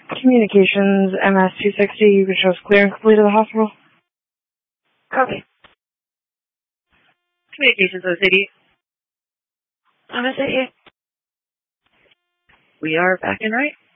Communications, MS-260, you can show us clear and complete of the hospital. Copy. Communications, OCD. MS-88. We are back in right.